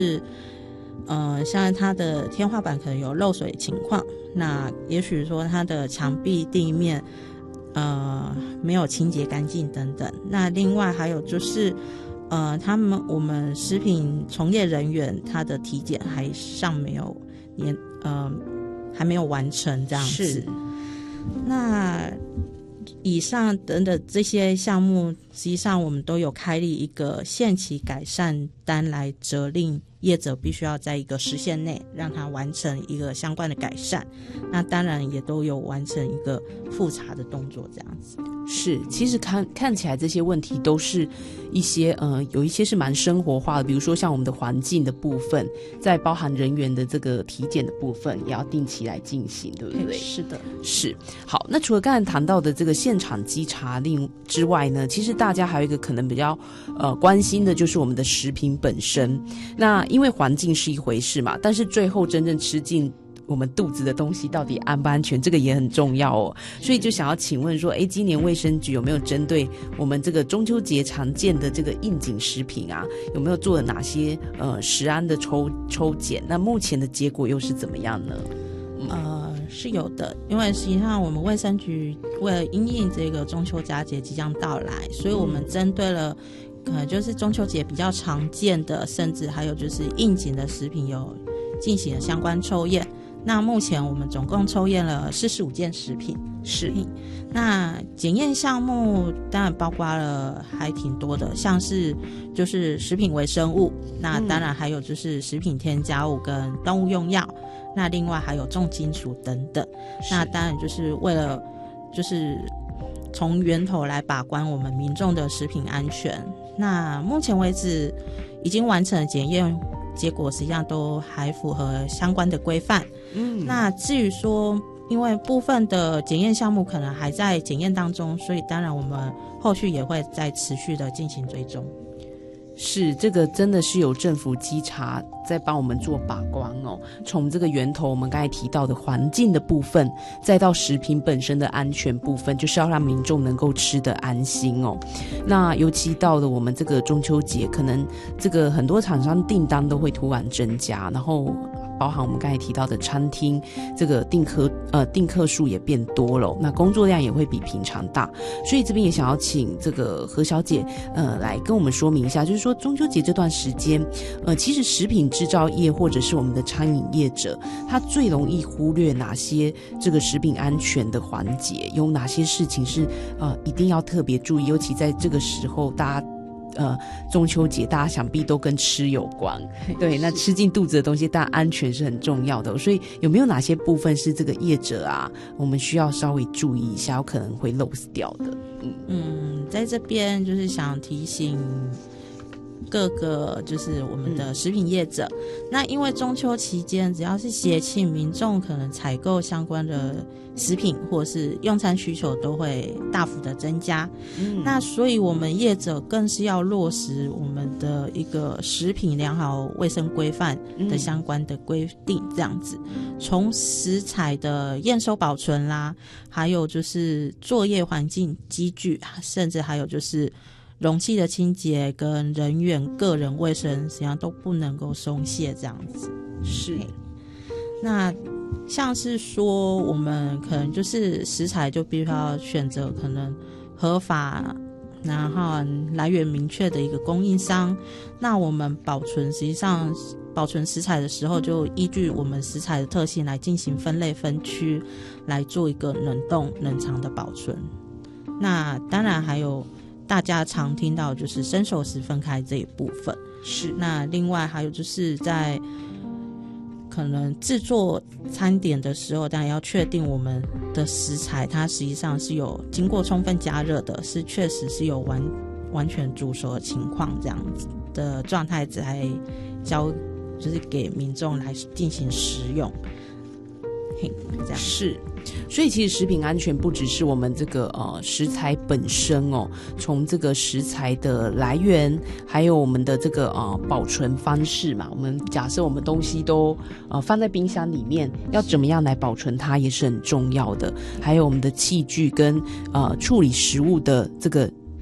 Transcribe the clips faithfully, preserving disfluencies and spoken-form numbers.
呃，像它的天花板可能有漏水情况，那也许说它的墙壁、地面，呃，没有清洁干净等等。那另外还有就是，呃，他们我们食品从业人员他的体检还尚没有年，呃，还没有完成这样子。 是。 那以上等等这些项目，实际上我们都有开立一个限期改善单来责令业者必须要在一个时限内让他完成一个相关的改善，那当然也都有完成一个复查的动作这样子。 是，其实看看起来这些问题都是一些呃，有一些是蛮生活化的，比如说像我们的环境的部分，在包含人员的这个体检的部分，也要定期来进行，对不对？ 是的， 是。好，那除了刚才谈到的这个现场稽查令之外呢，其实大家还有一个可能比较呃关心的就是我们的食品本身。那因为环境是一回事嘛，但是最后真正吃进我们肚子的东西到底安不安全，这个也很重要哦。所以就想要请问说，哎，今年卫生局有没有针对我们这个中秋节常见的这个应景食品啊，有没有做了哪些呃食安的抽抽检？那目前的结果又是怎么样呢？ 呃，是有的，因为实际上我们卫生局为了因应这个中秋佳节即将到来，所以我们针对了可能就是中秋节比较常见的，甚至还有就是应景的食品有进行了相关抽验。那目前我们总共抽验了四十五件食品， 是。 那检验项目当然包括了还挺多的，像是就是食品微生物，那当然还有就是食品添加物跟动物用药，那另外还有重金属等等。那当然就是为了就是从源头来把关我们民众的食品安全。那目前为止已经完成的检验结果实际上都还符合相关的规范。嗯，那至于说因为部分的检验项目可能还在检验当中，所以当然我们后续也会再持续的进行追踪。 是，这个真的是有政府稽查在帮我们做把关哦。从这个源头我们刚才提到的环境的部分，再到食品本身的安全部分，就是要让民众能够吃得安心哦。那尤其到了我们这个中秋节，可能这个很多厂商订单都会突然增加，然后包含我们刚才提到的餐厅，这个订客呃订客数也变多了，那工作量也会比平常大，所以这边也想要请这个何小姐呃来跟我们说明一下，就是说中秋节这段时间，呃，其实食品制造业或者是我们的餐饮业者，他最容易忽略哪些这个食品安全的环节，有哪些事情是呃一定要特别注意，尤其在这个时候大家。呃，中秋节大家想必都跟吃有关，对，那吃进肚子的东西，当然安全是很重要的。所以有没有哪些部分是这个业者啊，我们需要稍微注意一下，有可能会漏掉的？嗯嗯，在这边就是想提醒各个就是我们的食品业者、嗯、那因为中秋期间只要是节庆，民众可能采购相关的食品或是用餐需求都会大幅的增加、嗯、那所以我们业者更是要落实我们的一个食品良好卫生规范的相关的规定，这样子从食材的验收保存啦，还有就是作业环境机具，甚至还有就是容器的清洁跟人员个人卫生实际上都不能够松懈这样子。 是， 那像是说我们可能就是食材就必须要选择可能合法然后来源明确的一个供应商，那我们保存实际上保存食材的时候就依据我们食材的特性来进行分类分区，来做一个冷冻冷藏的保存。那当然还有大家常听到就是生熟食分开这一部分， 是。那另外还有就是在可能制作餐点的时候，当然要确定我们的食材它实际上是有经过充分加热的，是确实是有完完全煮熟的情况，这样子的状态才交就是给民众来进行食用。嘿，这样是。所以其实食品安全不只是我们这个呃食材本身哦，从这个食材的来源，还有我们的这个呃保存方式嘛，我们假设我们东西都呃放在冰箱里面，要怎么样来保存它也是很重要的。还有我们的器具跟呃处理食物的这个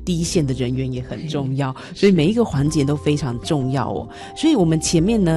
第一线的人员也很重要，所以每一个环节都非常重要哦。所以我们前面呢